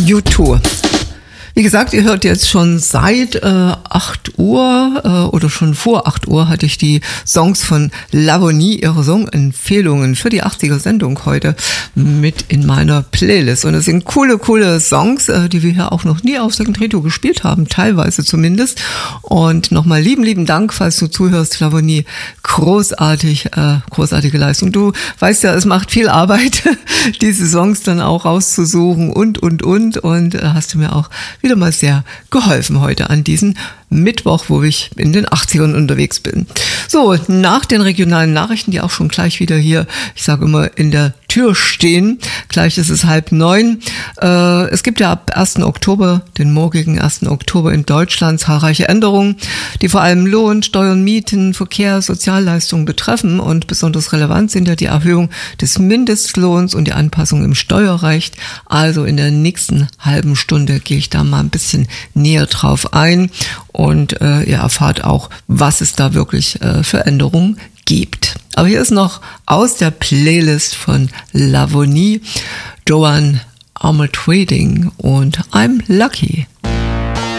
U2. Wie gesagt, ihr hört jetzt schon seit 8 Uhr oder schon vor 8 Uhr hatte ich die Songs von Lavonie, ihre Songempfehlungen für die 80er-Sendung heute mit in meiner Playlist. Und es sind coole Songs, die wir hier auch noch nie auf Second Retro gespielt haben, teilweise zumindest. Und nochmal lieben Dank, falls du zuhörst, Lavonie. Großartige Leistung. Du weißt ja, es macht viel Arbeit, diese Songs dann auch rauszusuchen und hast du mir auch wieder mal sehr geholfen heute an diesem Mittwoch, wo ich in den 80ern unterwegs bin. So, nach den regionalen Nachrichten, die auch schon gleich wieder hier, ich sage immer, in der Tür stehen. Gleich ist es 8:30. Es gibt ja ab 1. Oktober, den morgigen 1. Oktober in Deutschland zahlreiche Änderungen, die vor allem Lohn, Steuern, Mieten, Verkehr, Sozialleistungen betreffen. Und besonders relevant sind ja die Erhöhung des Mindestlohns und die Anpassung im Steuerrecht. Also in der nächsten halben Stunde gehe ich da mal ein bisschen näher drauf ein. Und ihr erfahrt auch, was es da wirklich für Änderungen gibt. Aber hier ist noch aus der Playlist von Lavonie Joanne Armour Trading und I'm Lucky.